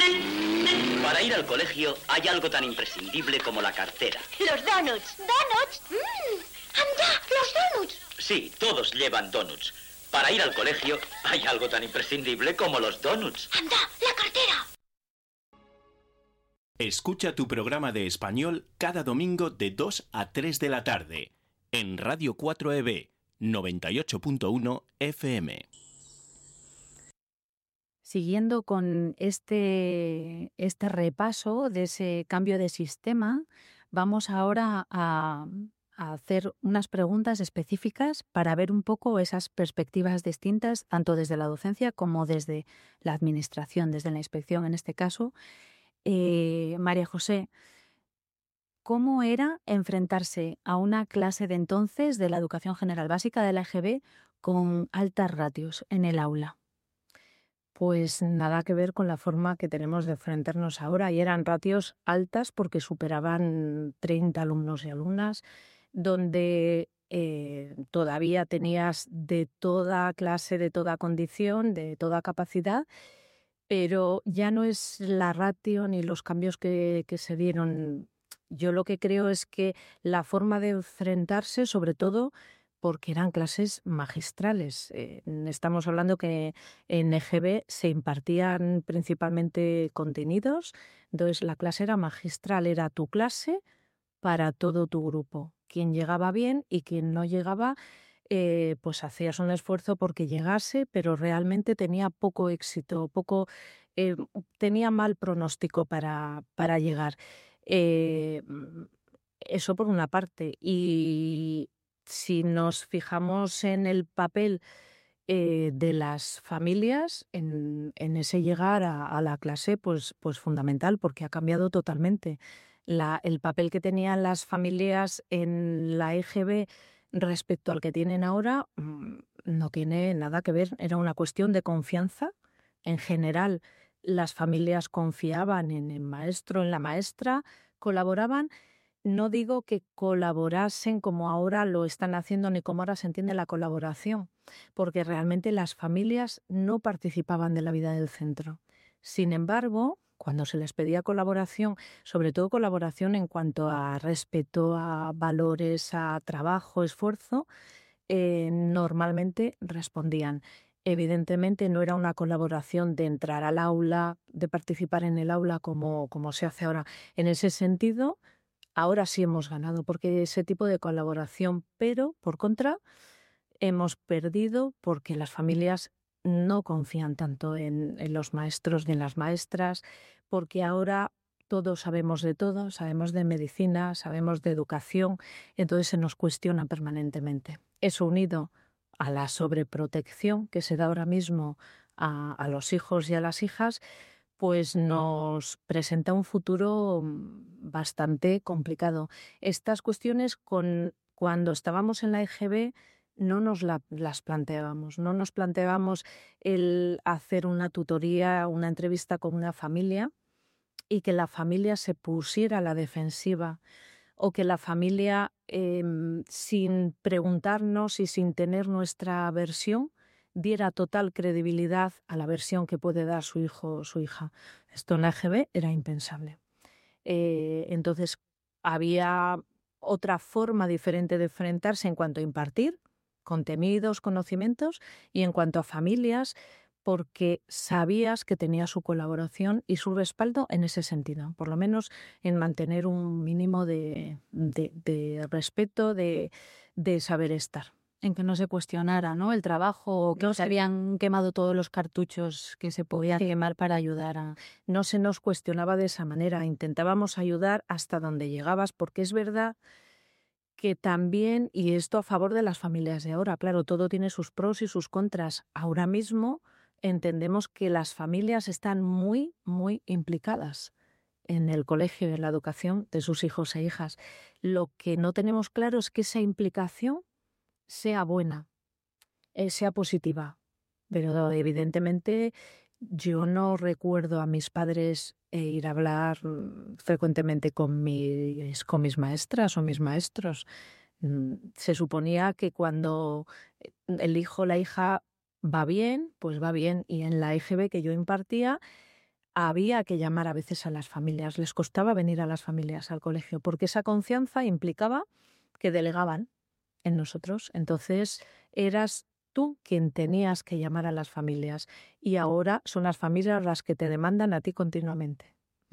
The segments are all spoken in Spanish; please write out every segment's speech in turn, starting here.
Para ir al colegio hay algo tan imprescindible como la cartera. Los donuts. ¿Donuts? ¡Anda! ¡Los donuts! Sí, todos llevan donuts. Para ir al colegio hay algo tan imprescindible como los donuts. ¡Anda! ¡La cartera! Escucha tu programa de español cada domingo de 2 a 3 de la tarde en Radio 4EB 98.1 FM. Siguiendo con este repaso de ese cambio de sistema, vamos ahora a hacer unas preguntas específicas para ver un poco esas perspectivas distintas, tanto desde la docencia como desde la administración, desde la inspección en este caso. María José, ¿cómo era enfrentarse a una clase de entonces de la Educación General Básica de la EGB con altas ratios en el aula? Pues nada que ver con la forma que tenemos de enfrentarnos ahora, y eran ratios altas porque superaban 30 alumnos y alumnas, donde todavía tenías de toda clase, de toda condición, de toda capacidad, pero ya no es la ratio ni los cambios que se dieron. Yo lo que creo es que la forma de enfrentarse, sobre todo, porque eran clases magistrales. Estamos hablando que en EGB se impartían principalmente contenidos, entonces la clase era magistral, era tu clase para todo tu grupo. Quien llegaba bien y quien no llegaba, pues hacías un esfuerzo porque llegase, pero realmente tenía poco éxito, tenía mal pronóstico para llegar. Eso por una parte. Y si nos fijamos en el papel de las familias en ese llegar a la clase, pues fundamental, porque ha cambiado totalmente. El papel que tenían las familias en la EGB respecto al que tienen ahora no tiene nada que ver. Era una cuestión de confianza. En general, las familias confiaban en el maestro, en la maestra, colaboraban. No digo que colaborasen como ahora lo están haciendo ni como ahora se entiende la colaboración, porque realmente las familias no participaban de la vida del centro. Sin embargo, cuando se les pedía colaboración, sobre todo colaboración en cuanto a respeto, a valores, a trabajo, esfuerzo, normalmente respondían. Evidentemente no era una colaboración de entrar al aula, de participar en el aula como se hace ahora. En ese sentido, ahora sí hemos ganado, porque ese tipo de colaboración, pero por contra hemos perdido porque las familias no confían tanto en los maestros ni en las maestras, porque ahora todos sabemos de todo, sabemos de medicina, sabemos de educación, entonces se nos cuestiona permanentemente. Eso unido a la sobreprotección que se da ahora mismo a los hijos y a las hijas, pues nos presenta un futuro bastante complicado. Estas cuestiones, cuando estábamos en la EGB, no nos las planteábamos. No nos planteábamos el hacer una tutoría, una entrevista con una familia y que la familia se pusiera a la defensiva, o que la familia, sin preguntarnos y sin tener nuestra versión, diera total credibilidad a la versión que puede dar su hijo o su hija. Esto en la EGB era impensable. Entonces había otra forma diferente de enfrentarse en cuanto a impartir contenidos, conocimientos, y en cuanto a familias, porque sabías que tenía su colaboración y su respaldo en ese sentido, por lo menos en mantener un mínimo de respeto, de saber estar. En que no se cuestionara, ¿no?, el trabajo, que se habían quemado todos los cartuchos que se podían quemar para ayudar a... No se nos cuestionaba de esa manera, intentábamos ayudar hasta donde llegabas, porque es verdad que también, y esto a favor de las familias de ahora, claro, todo tiene sus pros y sus contras. Ahora mismo entendemos que las familias están muy, muy implicadas en el colegio y en la educación de sus hijos e hijas. Lo que no tenemos claro es que esa implicación sea buena, sea positiva. Pero evidentemente yo no recuerdo a mis padres ir a hablar frecuentemente con mis maestras o mis maestros. Se suponía que cuando el hijo o la hija va bien, pues va bien. Y en la EGB que yo impartía había que llamar a veces a las familias, les costaba venir a las familias al colegio, porque esa confianza implicaba que delegaban en nosotros. Entonces eras tú quien tenías que llamar a las familias y ahora son las familias las que te demandan a ti continuamente.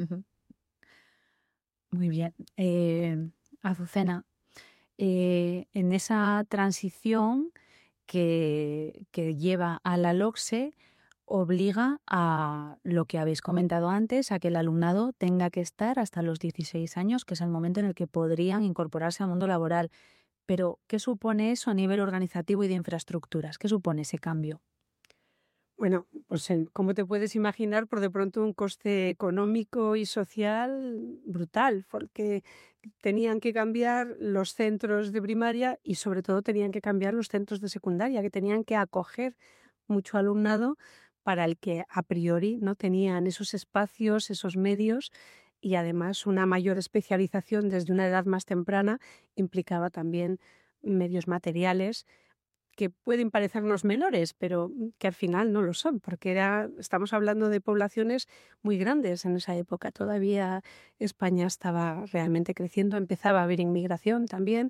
Muy bien. Azucena, en esa transición que lleva a la LOCSE, obliga a lo que habéis comentado antes, a que el alumnado tenga que estar hasta los 16 años, que es el momento en el que podrían incorporarse al mundo laboral. Pero, ¿qué supone eso a nivel organizativo y de infraestructuras? ¿Qué supone ese cambio? Bueno, pues como te puedes imaginar, por de pronto un coste económico y social brutal, porque tenían que cambiar los centros de primaria y sobre todo tenían que cambiar los centros de secundaria, que tenían que acoger mucho alumnado para el que a priori no tenían esos espacios, esos medios, y además una mayor especialización desde una edad más temprana implicaba también medios materiales que pueden parecernos menores, pero que al final no lo son, porque estamos hablando de poblaciones muy grandes en esa época. Todavía España estaba realmente creciendo, empezaba a haber inmigración también.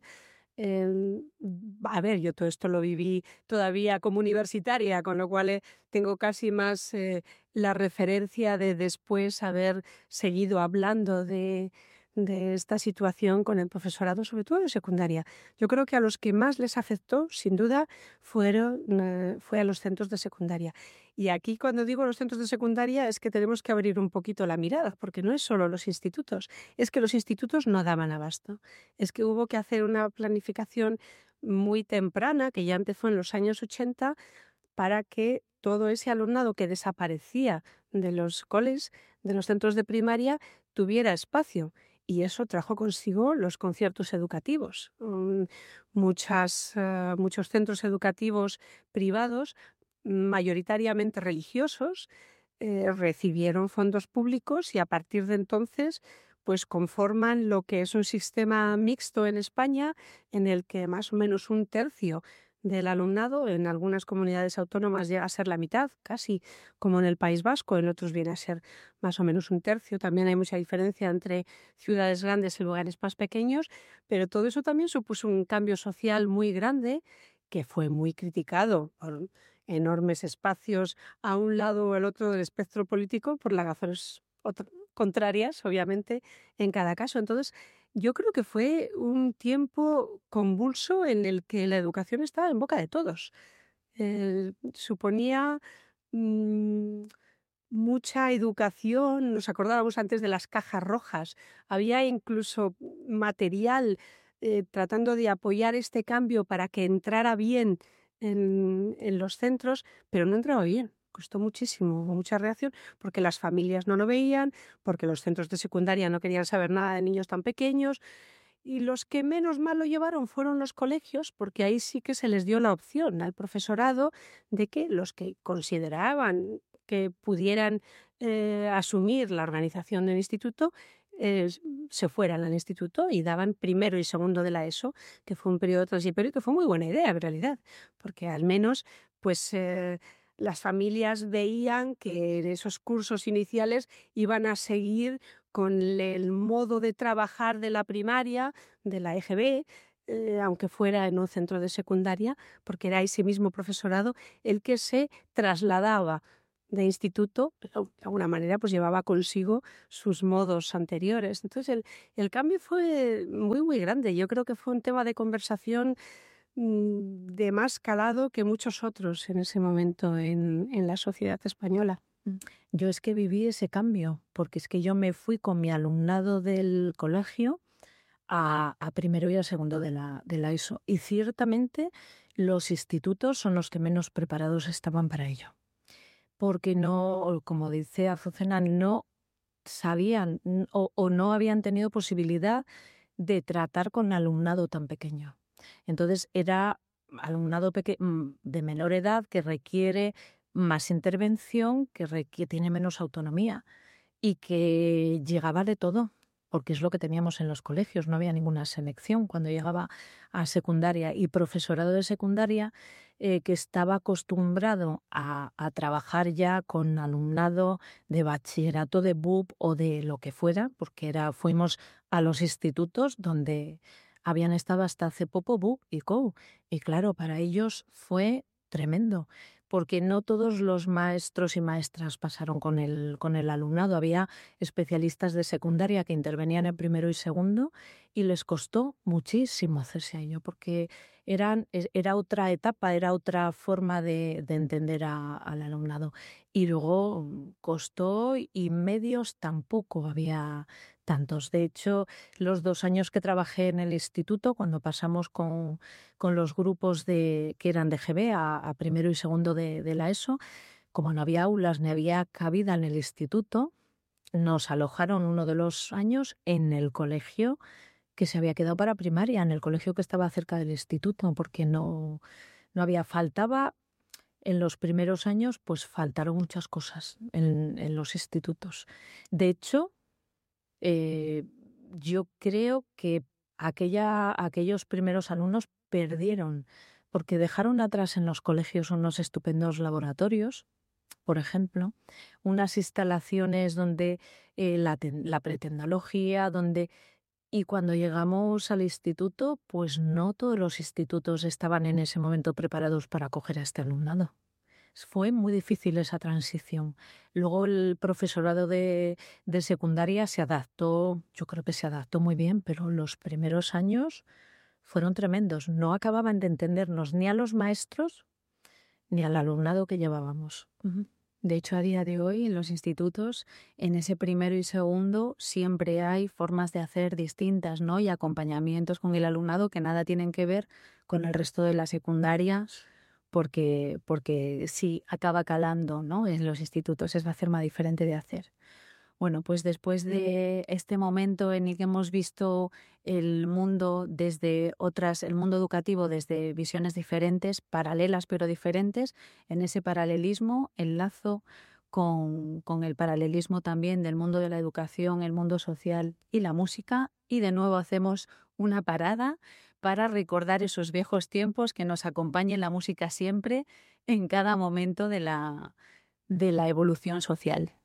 A ver, yo todo esto lo viví todavía como universitaria, con lo cual tengo casi más la referencia de después haber seguido hablando de esta situación con el profesorado, sobre todo de secundaria. Yo creo que a los que más les afectó, sin duda, fue a los centros de secundaria. Y aquí, cuando digo los centros de secundaria, es que tenemos que abrir un poquito la mirada, porque no es solo los institutos, es que los institutos no daban abasto. Es que hubo que hacer una planificación muy temprana, que ya empezó en los años 80, para que todo ese alumnado que desaparecía de los coles, de los centros de primaria, tuviera espacio. Y eso trajo consigo los conciertos educativos. Muchos centros educativos privados, mayoritariamente religiosos, recibieron fondos públicos y a partir de entonces pues conforman lo que es un sistema mixto en España, en el que más o menos un tercio del alumnado, en algunas comunidades autónomas llega a ser la mitad, casi como en el País Vasco, en otros viene a ser más o menos un tercio. También hay mucha diferencia entre ciudades grandes y lugares más pequeños, pero todo eso también supuso un cambio social muy grande que fue muy criticado por enormes espacios a un lado o al otro del espectro político por las razones contrarias, obviamente, en cada caso. Entonces, yo creo que fue un tiempo convulso en el que la educación estaba en boca de todos. Suponía mucha educación, nos acordábamos antes de las cajas rojas, había incluso material tratando de apoyar este cambio para que entrara bien en los centros, pero no entraba bien. Costó muchísimo, hubo mucha reacción, porque las familias no lo veían, porque los centros de secundaria no querían saber nada de niños tan pequeños, y los que menos mal lo llevaron fueron los colegios, porque ahí sí que se les dio la opción al profesorado de que los que consideraban que pudieran asumir la organización del instituto se fueran al instituto y daban primero y segundo de la ESO, que fue un periodo transitorio que fue muy buena idea en realidad, porque al menos pues las familias veían que en esos cursos iniciales iban a seguir con el modo de trabajar de la primaria, de la EGB, aunque fuera en un centro de secundaria, porque era ese mismo profesorado el que se trasladaba de instituto, pero de alguna manera pues llevaba consigo sus modos anteriores. Entonces el cambio fue muy, muy grande. Yo creo que fue un tema de conversación de más calado que muchos otros en ese momento en la sociedad española. Yo es que viví ese cambio, porque es que yo me fui con mi alumnado del colegio a primero y a segundo de la ESO. Y ciertamente los institutos son los que menos preparados estaban para ello. Porque no, como dice Azucena, no sabían o no habían tenido posibilidad de tratar con alumnado tan pequeño. Entonces era alumnado de menor edad que requiere más intervención, que tiene menos autonomía y que llegaba de todo. porque es lo que teníamos en los colegios, no había ninguna selección cuando llegaba a secundaria, y profesorado de secundaria que estaba acostumbrado a trabajar ya con alumnado de bachillerato, de BUP o de lo que fuera, porque fuimos a los institutos donde habían estado hasta hace poco BUP y COU. Y claro, para ellos fue tremendo, porque no todos los maestros y maestras pasaron con el alumnado. Había especialistas de secundaria que intervenían en primero y segundo y les costó muchísimo hacerse a ello, porque era otra etapa, era otra forma de entender al alumnado. Y luego costó, y medios tampoco había tantos. De hecho, los 2 años que trabajé en el instituto, cuando pasamos con los grupos que eran de GB a primero y segundo de la ESO, como no había aulas ni había cabida en el instituto, nos alojaron uno de los años en el colegio que se había quedado para primaria, en el colegio que estaba cerca del instituto, porque no faltaba. En los primeros años, pues faltaron muchas cosas en los institutos. De hecho, yo creo que aquellos primeros alumnos perdieron, porque dejaron atrás en los colegios unos estupendos laboratorios, por ejemplo, unas instalaciones donde la pretecnología, y cuando llegamos al instituto, pues no todos los institutos estaban en ese momento preparados para acoger a este alumnado. Fue muy difícil esa transición. Luego el profesorado de secundaria se adaptó, yo creo que se adaptó muy bien, pero los primeros años fueron tremendos. No acababan de entendernos ni a los maestros ni al alumnado que llevábamos. De hecho, a día de hoy, en los institutos, en ese primero y segundo, siempre hay formas de hacer distintas, ¿no? Y acompañamientos con el alumnado que nada tienen que ver con el resto de la secundaria, porque sí acaba calando, ¿no? En los institutos es la forma diferente de hacer. Bueno, pues después de este momento en el que hemos visto el mundo el mundo educativo desde visiones diferentes, paralelas pero diferentes, en ese paralelismo enlazo con el paralelismo también del mundo de la educación, el mundo social y la música, y de nuevo hacemos una parada para recordar esos viejos tiempos, que nos acompañe la música siempre en cada momento de la evolución social.